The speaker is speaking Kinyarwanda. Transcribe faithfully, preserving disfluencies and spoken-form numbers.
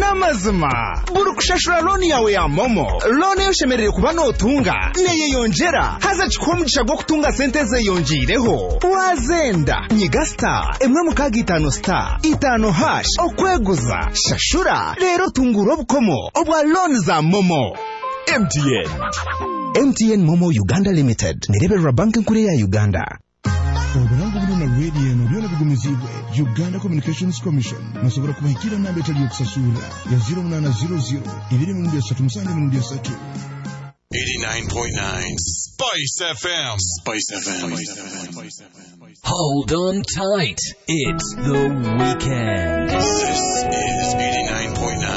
n'amazima buri kushashura loni yawe ya momo loni yoshemerere kuba notunga neye yongera haza chikomugisha gwo kutunga sente ze yongireho wazenda nyiga star emwe mukaga itano star itano hash okweguza shashura rero tungura obukomo obwa loni za momo. M T N M T N Momo Uganda Limited nereberwa banki nkuru ya Uganda. Oburango buno na radio no byona bigumizibwe Uganda Communications Commission musobora kubahikira nambe tali yokusasula ya zero nine zero zero ibiri mu ndiya satu musanga mu ndiya satu. eighty-nine point nine Spice F M. Spice F M. Hold on tight. It's the weekend. This is eighty-nine point nine